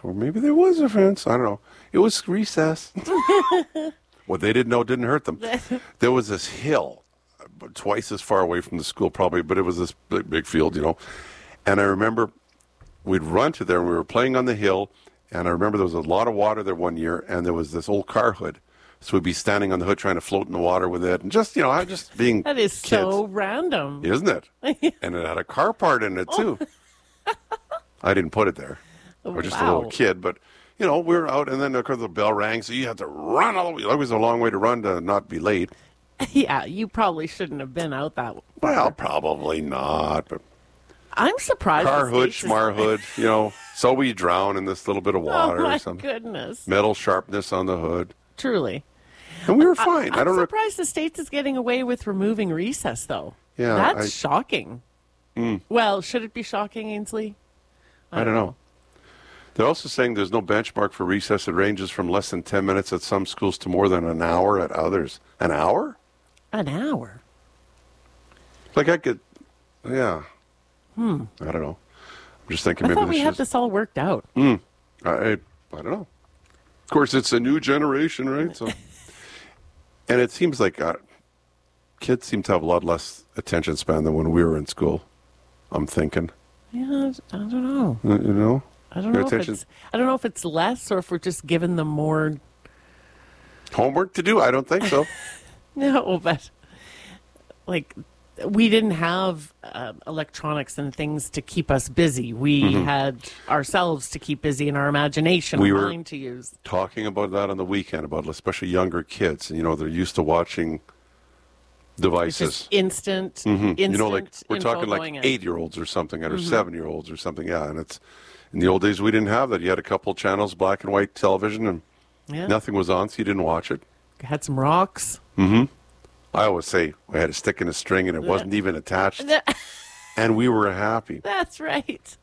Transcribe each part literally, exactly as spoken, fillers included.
or maybe there was a fence. I don't know. It was recess. What they didn't know didn't hurt them. There was this hill, twice as far away from the school probably, but it was this big, big field, you know. And I remember we'd run to there, and we were playing on the hill, and I remember there was a lot of water there one year, and there was this old car hood. So we'd be standing on the hood trying to float in the water with it, and just, you know, I just being That is kids. so random. Isn't it? And it had a car part in it, too. I didn't put it there. I was just a Wow. little kid, but, you know, we were out, and then, of course, the bell rang, so you had to run all the way. It was a long way to run to not be late. Yeah, you probably shouldn't have been out that far. Well, probably not, but I'm surprised. car the hood, States is- schmar hood, you know, so we drown in this little bit of water Oh, my or something. goodness. Metal sharpness on the hood. Truly. And we were fine. I'm I don't know. surprised the States is getting away with removing recess, though. Yeah, That's I- shocking. Well, should it be shocking, Ainsley? I don't know. They're also saying there's no benchmark for recess. It ranges from less than ten minutes at some schools to more than an hour at others. An hour? An hour? Like I could, yeah. Hmm. I don't know. I'm just thinking I maybe thought we this had is. this all worked out. I, I I don't know. Of course, it's a new generation, right? So, and it seems like uh, kids seem to have a lot less attention span than when we were in school. I'm thinking, Yeah, I don't know. Uh, you know. I don't Your know attention- if it's. I don't know if it's less or if we're just giving them more. Homework to do? I don't think so. No, but like we didn't have uh, electronics and things to keep us busy. We had ourselves to keep busy and our imagination, Mm-hmm. We our were- mind to use. Talking about that on the weekend, about especially younger kids. You know, they're used to watching devices. Just instant, Mhm. instant. You know, like we're info talking going like in. eight-year-olds or something, or seven-year-olds or something. Yeah, and it's in the old days we didn't have that. You had a couple channels, black and white television, and Yeah. nothing was on, so you didn't watch it. Had some rocks. I always say I had a stick and a string, and it wasn't even attached, and we were happy. That's right.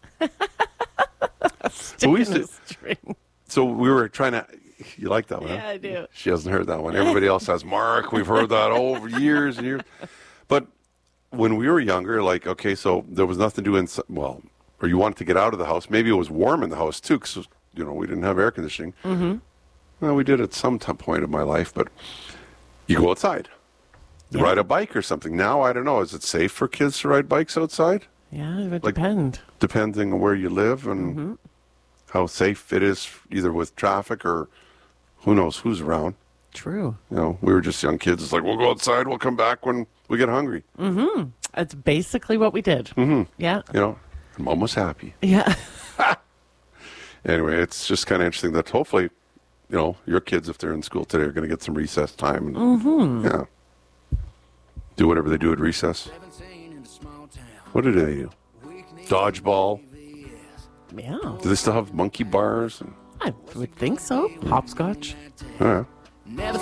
But we used Stick and to- a string. So we were trying to. You like that one? Yeah, huh? I do. She hasn't heard that one. Everybody else has. Mark, we've heard that over years and years. But when we were younger, like, okay, so there was nothing to do inside. Well, or you wanted to get out of the house. Maybe it was warm in the house too, because you know we didn't have air conditioning. Mm-hmm. Well, we did at some t- point in my life, but you go outside, you Yeah. ride a bike or something. Now I don't know. Is it safe for kids to ride bikes outside? Yeah, it would Like- depend. Depending on where you live and Mm-hmm. how safe it is, either with traffic or who knows who's around. True. You know, we were just young kids. It's like, we'll go outside. We'll come back when we get hungry. That's basically what we did. Mm-hmm. Yeah. You know, and Mom was happy. Yeah. Anyway, it's just kind of interesting that hopefully, you know, your kids, if they're in school today, are going to get some recess time. And, mm-hmm. Yeah. Do whatever they do at recess. What do they do? Dodgeball. Yeah. Do they still have monkey bars? And, I would think so. Hopscotch. yeah. Never